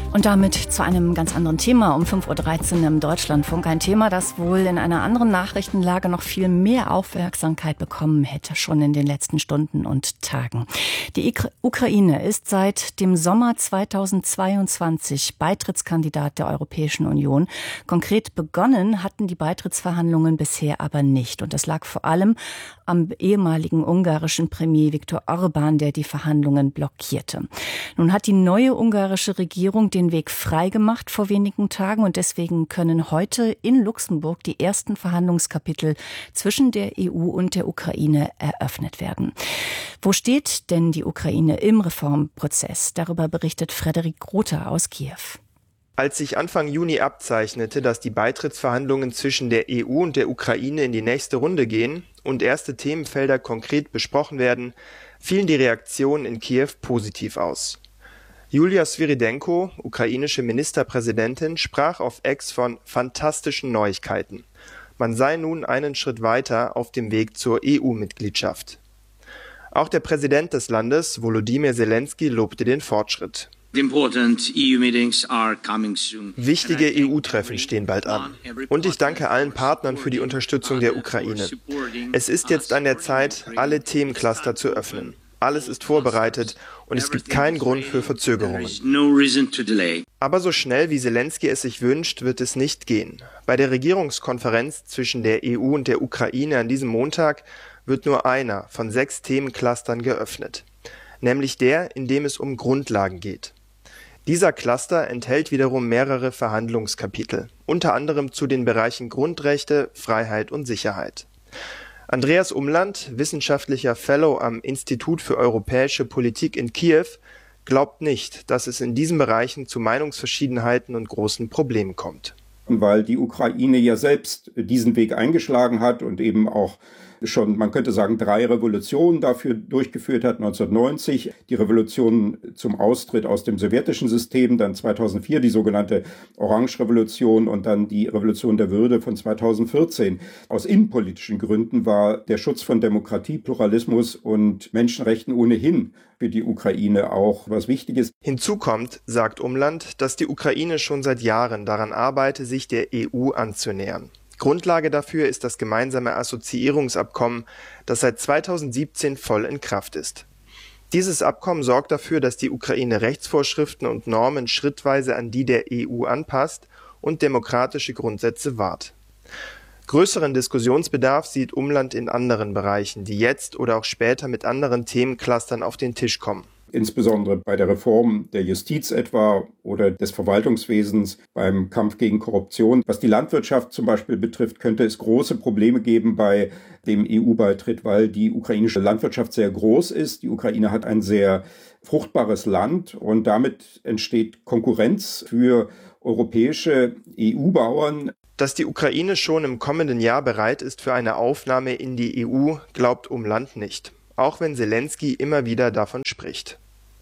Und damit zu einem ganz anderen Thema um 5.13 Uhr im Deutschlandfunk. Ein Thema, das wohl in einer anderen Nachrichtenlage noch viel mehr Aufmerksamkeit bekommen hätte, schon in den letzten Stunden und Tagen. Die Ukraine ist seit dem Sommer 2022 Beitrittskandidat der Europäischen Union. Konkret begonnen hatten die Beitrittsverhandlungen bisher aber nicht. Und das lag vor allem am ehemaligen ungarischen Premier Viktor Orbán, der die Verhandlungen blockierte. Nun hat die neue ungarische Regierung den Weg freigemacht vor wenigen Tagen und deswegen können heute in Luxemburg die ersten Verhandlungskapitel zwischen der EU und der Ukraine eröffnet werden. Wo steht denn die Ukraine im Reformprozess? Darüber berichtet Frederik Rother aus Kiew. Als sich Anfang Juni abzeichnete, dass die Beitrittsverhandlungen zwischen der EU und der Ukraine in die nächste Runde gehen und erste Themenfelder konkret besprochen werden, fielen die Reaktionen in Kiew positiv aus. Julia Svyrydenko, ukrainische Ministerpräsidentin, sprach auf X von fantastischen Neuigkeiten. Man sei nun einen Schritt weiter auf dem Weg zur EU-Mitgliedschaft. Auch der Präsident des Landes, Volodymyr Zelensky, lobte den Fortschritt. Wichtige EU-Treffen stehen bald an. Und ich danke allen Partnern für die Unterstützung der Ukraine. Es ist jetzt an der Zeit, alle Themencluster zu öffnen. Alles ist vorbereitet und es gibt keinen Grund für Verzögerungen. Aber so schnell wie Zelensky es sich wünscht, wird es nicht gehen. Bei der Regierungskonferenz zwischen der EU und der Ukraine an diesem Montag wird nur einer von 6 Themenclustern geöffnet, nämlich der, in dem es um Grundlagen geht. Dieser Cluster enthält wiederum mehrere Verhandlungskapitel, unter anderem zu den Bereichen Grundrechte, Freiheit und Sicherheit. Andreas Umland, wissenschaftlicher Fellow am Institut für europäische Politik in Kiew, glaubt nicht, dass es in diesen Bereichen zu Meinungsverschiedenheiten und großen Problemen kommt. Weil die Ukraine ja selbst diesen Weg eingeschlagen hat und eben auch schon, man könnte sagen, 3 Revolutionen dafür durchgeführt hat. 1990 die Revolution zum Austritt aus dem sowjetischen System, dann 2004 die sogenannte Orange-Revolution und dann die Revolution der Würde von 2014. Aus innenpolitischen Gründen war der Schutz von Demokratie, Pluralismus und Menschenrechten ohnehin für die Ukraine auch was Wichtiges. Hinzu kommt, sagt Umland, dass die Ukraine schon seit Jahren daran arbeite, sich der EU anzunähern. Grundlage dafür ist das gemeinsame Assoziierungsabkommen, das seit 2017 voll in Kraft ist. Dieses Abkommen sorgt dafür, dass die Ukraine Rechtsvorschriften und Normen schrittweise an die der EU anpasst und demokratische Grundsätze wahrt. Größeren Diskussionsbedarf sieht Umland in anderen Bereichen, die jetzt oder auch später mit anderen Themenclustern auf den Tisch kommen. Insbesondere bei der Reform der Justiz etwa oder des Verwaltungswesens, beim Kampf gegen Korruption. Was die Landwirtschaft zum Beispiel betrifft, könnte es große Probleme geben bei dem EU-Beitritt, weil die ukrainische Landwirtschaft sehr groß ist. Die Ukraine hat ein sehr fruchtbares Land und damit entsteht Konkurrenz für europäische EU-Bauern. Dass die Ukraine schon im kommenden Jahr bereit ist für eine Aufnahme in die EU, glaubt Umland nicht. Auch wenn Zelensky immer wieder davon spricht.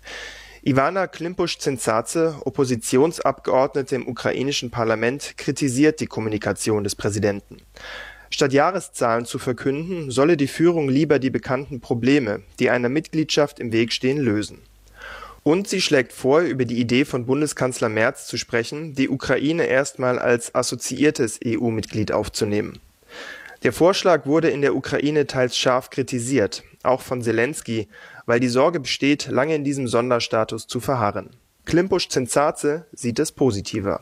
Ivana Klimpusch-Zintsadze, Oppositionsabgeordnete im ukrainischen Parlament, kritisiert die Kommunikation des Präsidenten. Statt Jahreszahlen zu verkünden, solle die Führung lieber die bekannten Probleme, die einer Mitgliedschaft im Weg stehen, lösen. Und sie schlägt vor, über die Idee von Bundeskanzler Merz zu sprechen, die Ukraine erstmal als assoziiertes EU-Mitglied aufzunehmen. Der Vorschlag wurde in der Ukraine teils scharf kritisiert, auch von Zelensky, weil die Sorge besteht, lange in diesem Sonderstatus zu verharren. Klimpusch-Zintsadze sieht es positiver.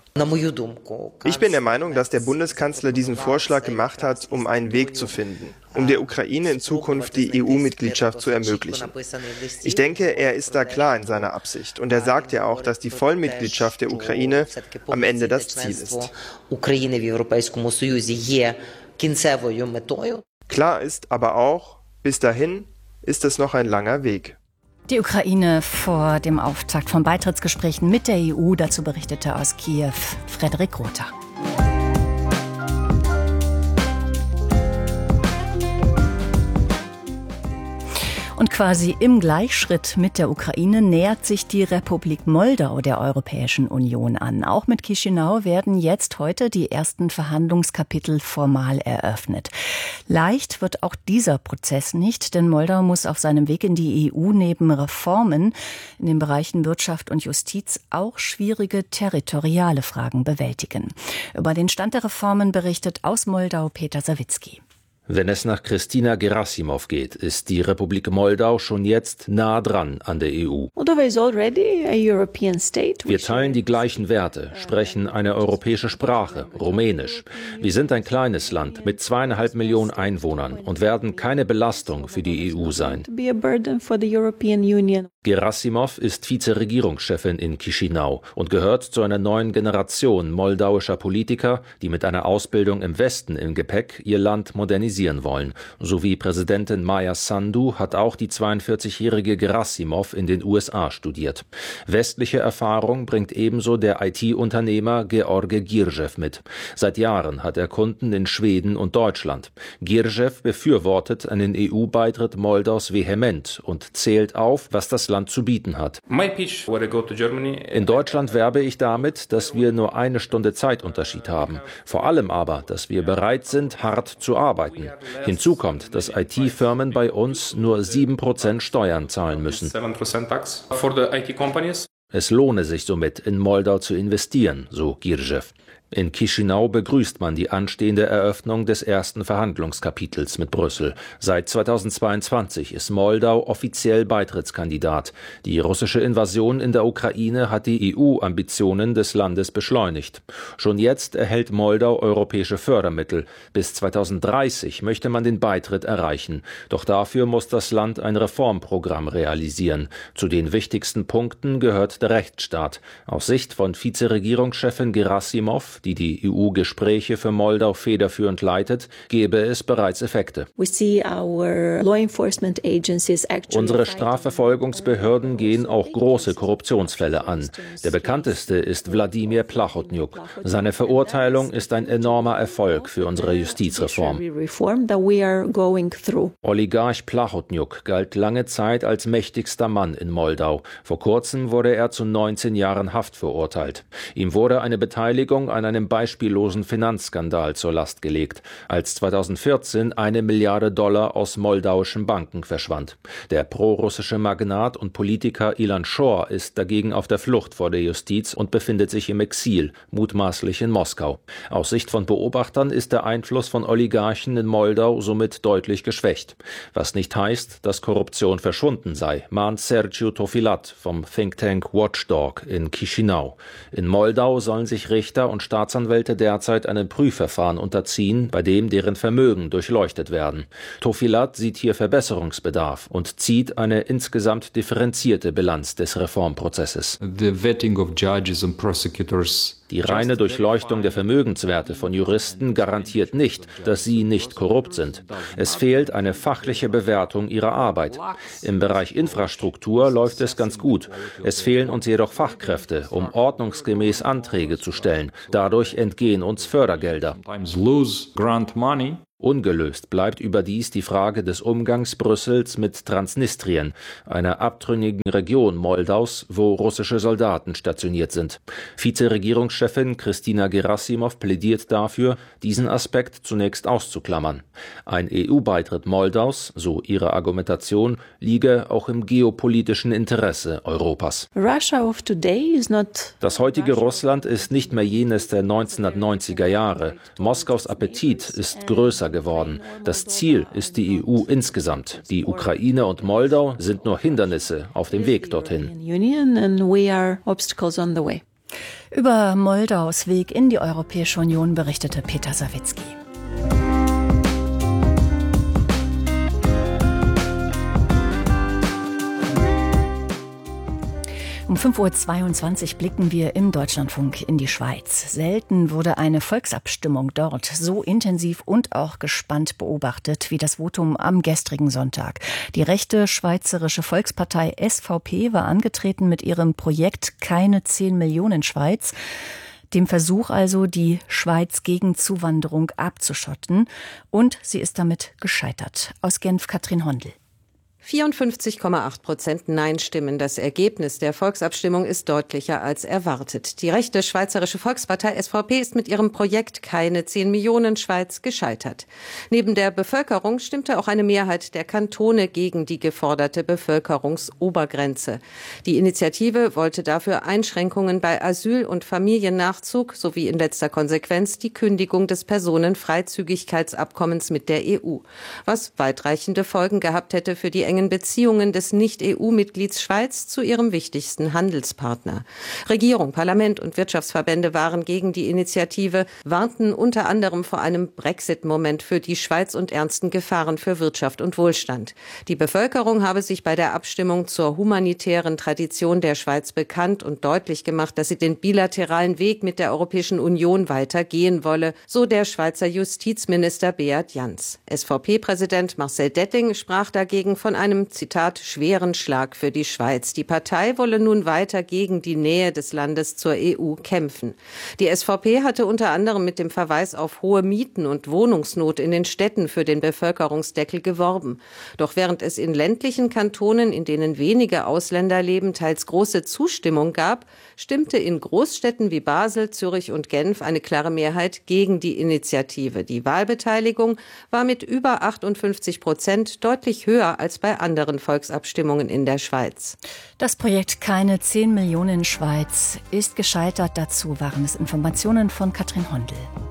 Ich bin der Meinung, dass der Bundeskanzler diesen Vorschlag gemacht hat, um einen Weg zu finden, um der Ukraine in Zukunft die EU-Mitgliedschaft zu ermöglichen. Ich denke, er ist da klar in seiner Absicht und er sagt ja auch, dass die Vollmitgliedschaft der Ukraine am Ende das Ziel ist. Klar ist aber auch, bis dahin ist es noch ein langer Weg. Die Ukraine vor dem Auftakt von Beitrittsgesprächen mit der EU, dazu berichtete aus Kiew Frederik Rother. Und quasi im Gleichschritt mit der Ukraine nähert sich die Republik Moldau der Europäischen Union an. Auch mit Chișinău werden jetzt heute die ersten Verhandlungskapitel formal eröffnet. Leicht wird auch dieser Prozess nicht, denn Moldau muss auf seinem Weg in die EU neben Reformen in den Bereichen Wirtschaft und Justiz auch schwierige territoriale Fragen bewältigen. Über den Stand der Reformen berichtet aus Moldau Peter Sawicki. Wenn es nach Kristina Gerasimov geht, ist die Republik Moldau schon jetzt nah dran an der EU. Wir teilen die gleichen Werte, sprechen eine europäische Sprache, Rumänisch. Wir sind ein kleines Land mit 2,5 Millionen Einwohnern und werden keine Belastung für die EU sein. Gerasimov ist Vizeregierungschefin in Chișinău und gehört zu einer neuen Generation moldauischer Politiker, die mit einer Ausbildung im Westen im Gepäck ihr Land modernisieren wollen. So wie Präsidentin Maia Sandu hat auch die 42-jährige Gerasimov in den USA studiert. Westliche Erfahrung bringt ebenso der IT-Unternehmer George Girzew mit. Seit Jahren hat er Kunden in Schweden und Deutschland. Girzew befürwortet einen EU-Beitritt Moldaus vehement und zählt auf, was das Land zu bieten hat. In Deutschland werbe ich damit, dass wir nur 1 Stunde Zeitunterschied haben. Vor allem aber, dass wir bereit sind, hart zu arbeiten. Hinzu kommt, dass IT-Firmen bei uns nur 7% Steuern zahlen müssen. Es lohne sich somit, in Moldau zu investieren, so Girzew. In Chișinău begrüßt man die anstehende Eröffnung des ersten Verhandlungskapitels mit Brüssel. Seit 2022 ist Moldau offiziell Beitrittskandidat. Die russische Invasion in der Ukraine hat die EU-Ambitionen des Landes beschleunigt. Schon jetzt erhält Moldau europäische Fördermittel. Bis 2030 möchte man den Beitritt erreichen. Doch dafür muss das Land ein Reformprogramm realisieren. Zu den wichtigsten Punkten gehört der Rechtsstaat. Aus Sicht von Vizeregierungschefin Gerasimov, die EU-Gespräche für Moldau federführend leitet, gäbe es bereits Effekte. Unsere Strafverfolgungsbehörden gehen auch große Korruptionsfälle an. Der bekannteste ist Wladimir Plachotniuk. Seine Verurteilung ist ein enormer Erfolg für unsere Justizreform. Oligarch Plachotniuk galt lange Zeit als mächtigster Mann in Moldau. Vor kurzem wurde er zu 19 Jahren Haft verurteilt. Ihm wurde eine Beteiligung an einem beispiellosen Finanzskandal zur Last gelegt, als 2014 $1 Milliarde aus moldauischen Banken verschwand. Der prorussische Magnat und Politiker Ilan Shor ist dagegen auf der Flucht vor der Justiz und befindet sich im Exil, mutmaßlich in Moskau. Aus Sicht von Beobachtern ist der Einfluss von Oligarchen in Moldau somit deutlich geschwächt. Was nicht heißt, dass Korruption verschwunden sei, mahnt Sergiu Tofilat vom Think Tank Watchdog in Chișinău. In Moldau sollen sich Richter und Staatsanwälte derzeit einem Prüfverfahren unterziehen, bei dem deren Vermögen durchleuchtet werden. Tofilat sieht hier Verbesserungsbedarf und zieht eine insgesamt differenzierte Bilanz des Reformprozesses. Die reine Durchleuchtung der Vermögenswerte von Juristen garantiert nicht, dass sie nicht korrupt sind. Es fehlt eine fachliche Bewertung ihrer Arbeit. Im Bereich Infrastruktur läuft es ganz gut. Es fehlen uns jedoch Fachkräfte, um ordnungsgemäß Anträge zu stellen. Dadurch entgehen uns Fördergelder. Ungelöst bleibt überdies die Frage des Umgangs Brüssels mit Transnistrien, einer abtrünnigen Region Moldaus, wo russische Soldaten stationiert sind. Vizeregierungschefin Kristina Gerasimov plädiert dafür, diesen Aspekt zunächst auszuklammern. Ein EU-Beitritt Moldaus, so ihre Argumentation, liege auch im geopolitischen Interesse Europas. Das heutige Russland ist nicht mehr jenes der 1990er Jahre. Moskaus Appetit ist größer geworden. Das Ziel ist die EU insgesamt. Die Ukraine und Moldau sind nur Hindernisse auf dem Weg dorthin. Über Moldaus Weg in die Europäische Union berichtete Peter Sawicki. Um 5:22 Uhr blicken wir im Deutschlandfunk in die Schweiz. Selten wurde eine Volksabstimmung dort so intensiv und auch gespannt beobachtet wie das Votum am gestrigen Sonntag. Die rechte Schweizerische Volkspartei SVP war angetreten mit ihrem Projekt Keine 10 Millionen Schweiz, dem Versuch also, die Schweiz gegen Zuwanderung abzuschotten. Und sie ist damit gescheitert. Aus Genf Katrin Hondel. 54,8% Nein-Stimmen. Das Ergebnis der Volksabstimmung ist deutlicher als erwartet. Die rechte Schweizerische Volkspartei SVP ist mit ihrem Projekt Keine 10 Millionen Schweiz gescheitert. Neben der Bevölkerung stimmte auch eine Mehrheit der Kantone gegen die geforderte Bevölkerungsobergrenze. Die Initiative wollte dafür Einschränkungen bei Asyl- und Familiennachzug sowie in letzter Konsequenz die Kündigung des Personenfreizügigkeitsabkommens mit der EU, was weitreichende Folgen gehabt hätte für die engen Beziehungen des Nicht-EU-Mitglieds Schweiz zu ihrem wichtigsten Handelspartner. Regierung, Parlament und Wirtschaftsverbände waren gegen die Initiative, warnten unter anderem vor einem Brexit-Moment für die Schweiz und ernsten Gefahren für Wirtschaft und Wohlstand. Die Bevölkerung habe sich bei der Abstimmung zur humanitären Tradition der Schweiz bekannt und deutlich gemacht, dass sie den bilateralen Weg mit der Europäischen Union weitergehen wolle, so der Schweizer Justizminister Beat Jans. SVP-Präsident Marcel Detting sprach dagegen von einem, Zitat, schweren Schlag für die Schweiz. Die Partei wolle nun weiter gegen die Nähe des Landes zur EU kämpfen. Die SVP hatte unter anderem mit dem Verweis auf hohe Mieten und Wohnungsnot in den Städten für den Bevölkerungsdeckel geworben. Doch während es in ländlichen Kantonen, in denen wenige Ausländer leben, teils große Zustimmung gab, stimmte in Großstädten wie Basel, Zürich und Genf eine klare Mehrheit gegen die Initiative. Die Wahlbeteiligung war mit über 58% deutlich höher als bei anderen Volksabstimmungen in der Schweiz. Das Projekt Keine 10 Millionen Schweiz ist gescheitert. Dazu waren es Informationen von Katrin Hondel.